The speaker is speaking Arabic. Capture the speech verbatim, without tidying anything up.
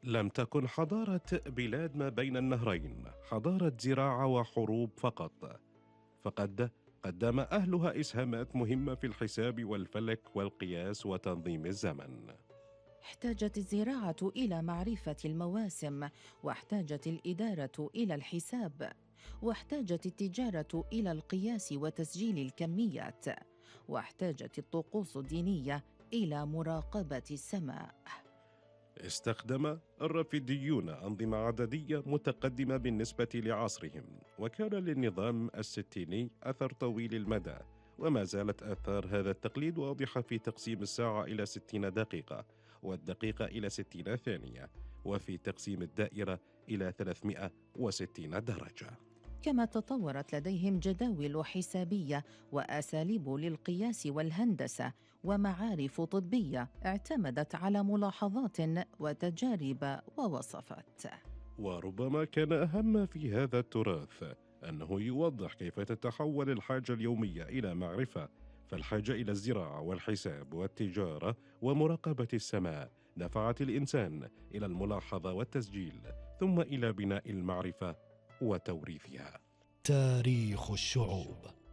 لم تكن حضارة بلاد ما بين النهرين حضارة زراعة وحروب فقط، فقد قدم أهلها إسهامات مهمة في الحساب والفلك والقياس وتنظيم الزمن. احتاجت الزراعة إلى معرفة المواسم، واحتاجت الإدارة إلى الحساب، واحتاجت التجارة إلى القياس وتسجيل الكميات، واحتاجت الطقوس الدينية إلى مراقبة السماء. استخدم الرافديون أنظمة عددية متقدمة بالنسبة لعصرهم، وكان للنظام الستيني أثر طويل المدى، وما زالت آثار هذا التقليد واضحة في تقسيم الساعة إلى ستين دقيقة، والدقيقة إلى ستين ثانية، وفي تقسيم الدائرة إلى ثلاثمائة وستين درجة. كما تطورت لديهم جداول حسابية وأساليب للقياس والهندسة ومعارف طبية اعتمدت على ملاحظات وتجارب ووصفات. وربما كان أهم في هذا التراث أنه يوضح كيف تتحول الحاجة اليومية إلى معرفة، فالحاجة إلى الزراعة والحساب والتجارة ومراقبة السماء دفعت الإنسان إلى الملاحظة والتسجيل، ثم إلى بناء المعرفة وتوريثها. تاريخ الشعوب.